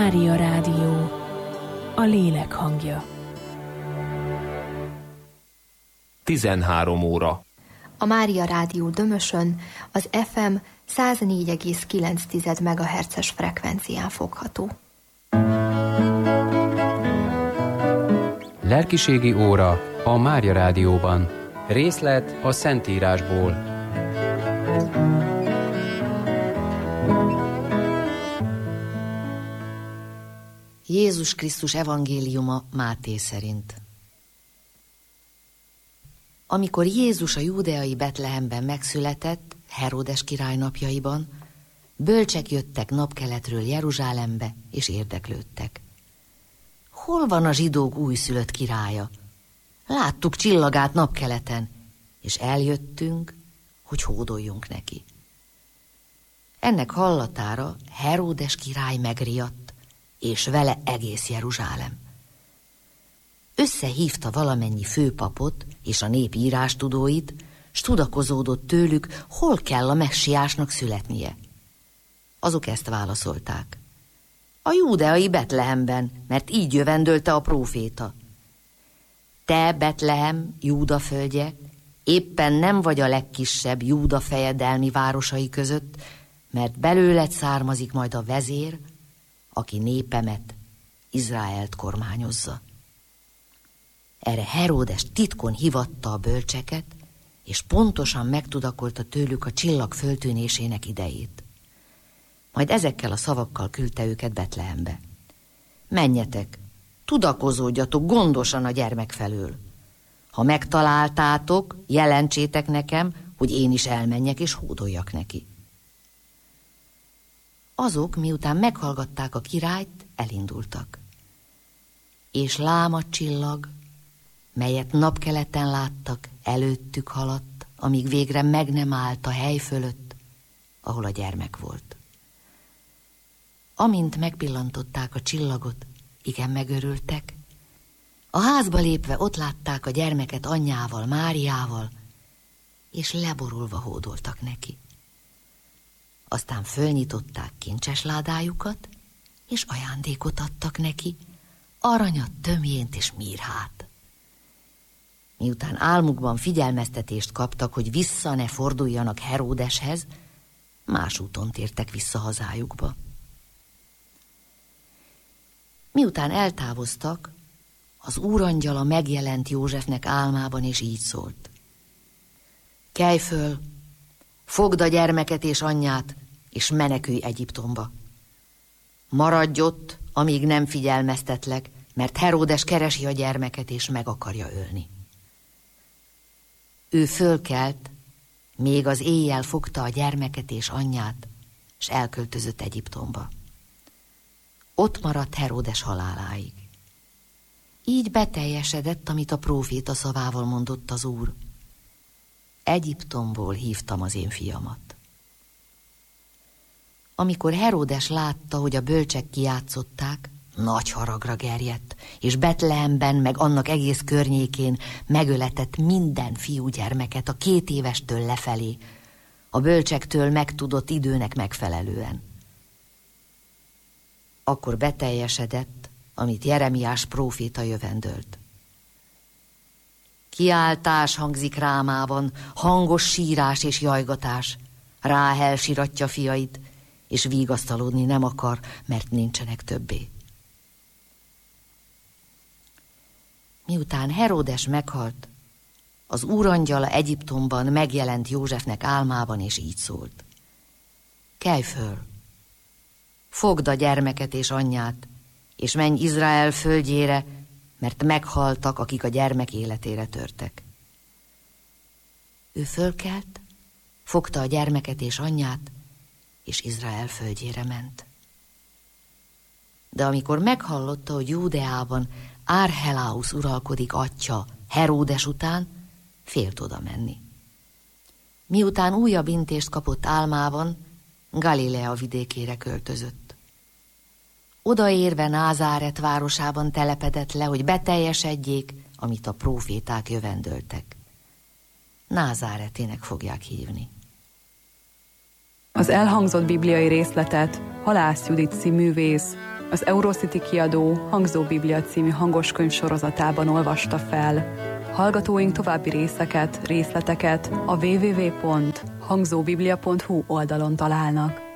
Mária Rádió, a lélek hangja. 13 óra. A Mária Rádió Dömösön az FM 104,9 MHz-es frekvencián fogható. Lelkiségi óra a Mária Rádióban. Részlet a Szentírásból. Jézus Krisztus evangéliuma Máté szerint. Amikor Jézus a júdeai Betlehemben megszületett, Heródes király napjaiban, bölcsek jöttek napkeletről Jeruzsálembe, és érdeklődtek. Hol van a zsidók újszülött királya? Láttuk csillagát napkeleten, és eljöttünk, hogy hódoljunk neki. Ennek hallatára Heródes király megriadt, és vele egész Jeruzsálem. Összehívta valamennyi főpapot és a nép írástudóit, s tudakozódott tőlük, hol kell a messiásnak születnie. Azok ezt válaszolták: a júdeai Betlehemben, mert így jövendölte a próféta. Te, Betlehem, Júda földje, éppen nem vagy a legkisebb Júda fejedelmi városai között, mert belőled származik majd a vezér, aki népemet, Izraelt kormányozza. Erre Heródes titkon hívatta a bölcseket, és pontosan megtudakolta tőlük a csillag föltűnésének idejét. Majd ezekkel a szavakkal küldte őket Betlehembe. Menjetek, tudakozódjatok gondosan a gyermek felől. Ha megtaláltátok, jelentsétek nekem, hogy én is elmenjek és hódoljak neki. Azok, miután meghallgatták a királyt, elindultak. És lám a csillag, melyet napkeleten láttak, előttük haladt, amíg végre meg nem állt a hely fölött, ahol a gyermek volt. Amint megpillantották a csillagot, igen megörültek. A házba lépve ott látták a gyermeket anyjával, Máriával, és leborulva hódoltak neki. Aztán fölnyitották kincses ládájukat, és ajándékot adtak neki, aranyat, tömjént és mirhát. Miután álmukban figyelmeztetést kaptak, hogy vissza ne forduljanak Heródeshez, más úton tértek vissza hazájukba. Miután eltávoztak, az úrangyala megjelent Józsefnek álmában, és így szólt: kelj föl, fogd a gyermeket és anyját, és menekülj Egyiptomba. Maradj ott, amíg nem figyelmeztetlek, mert Heródes keresi a gyermeket, és meg akarja ölni. Ő fölkelt, még az éjjel fogta a gyermeket és anyját, és elköltözött Egyiptomba. Ott maradt Heródes haláláig. Így beteljesedett, amit a próféta szavával mondott az Úr: Egyiptomból hívtam az én fiamat. Amikor Heródes látta, hogy a bölcsek kijátszották, nagy haragra gerjedt, és Betlehemben, meg annak egész környékén megöletett minden fiúgyermeket a 2 évestől lefelé, a bölcsektől megtudott időnek megfelelően. Akkor beteljesedett, amit Jeremiás próféta jövendölt. Kiáltás hangzik Rámában, hangos sírás és jajgatás. Ráhel siratja fiait, és vigasztalódni nem akar, mert nincsenek többé. Miután Heródes meghalt, az úrangyala Egyiptomban megjelent Józsefnek álmában, és így szólt: kelj föl, fogd a gyermeket és anyját, és menj Izrael földjére, mert meghaltak, akik a gyermek életére törtek. Ő fölkelt, fogta a gyermeket és anyját, és Izrael földjére ment. De amikor meghallotta, hogy Júdeában Árcheláusz uralkodik atyja Heródes után, félt oda menni. Miután újabb intést kapott álmában, Galilea vidékére költözött. Odaérve Názáret városában telepedett le, hogy beteljesedjék, amit a próféták jövendöltek. Názáretének fogják hívni. Az elhangzott bibliai részletet Halász Judit színművész az Eurocity kiadó Hangzó Biblia című hangoskönyv sorozatában olvasta fel. Hallgatóink további részleteket a www.hangzóbiblia.hu oldalon találnak.